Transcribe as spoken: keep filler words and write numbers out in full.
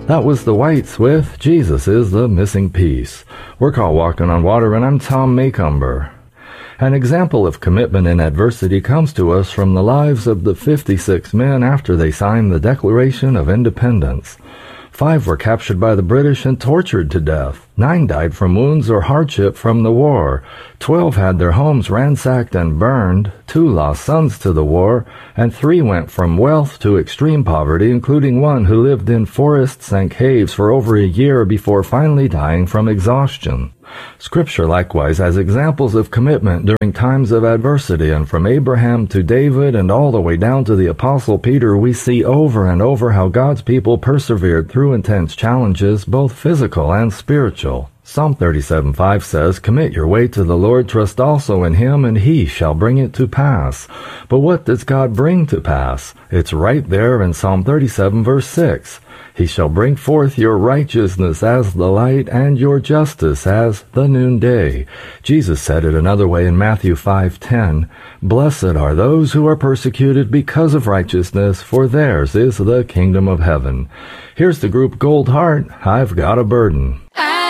That was the Whites with Jesus is the Missing Piece. We're called Walking on Water, and I'm Tom Macomber. An example of commitment in adversity comes to us from the lives of the fifty-six men after they signed the Declaration of Independence. Five were captured by the British and tortured to death. Nine died from wounds or hardship from the war. Twelve had their homes ransacked and burned. Two lost sons to the war, and three went from wealth to extreme poverty, including one who lived in forests and caves for over a year before finally dying from exhaustion. Scripture likewise has examples of commitment during times of adversity, and from Abraham to David and all the way down to the Apostle Peter, we see over and over how God's people persevered through intense challenges, both physical and spiritual. Psalm thirty-seven five says, "Commit your way to the Lord, trust also in him, and he shall bring it to pass." But what does God bring to pass? It's right there in Psalm thirty-seven verse six. "He shall bring forth your righteousness as the light, and your justice as the noonday." Jesus said it another way in Matthew five ten, "Blessed are those who are persecuted because of righteousness, for theirs is the kingdom of heaven." Here's the group Gold Heart, "I've Got a Burden."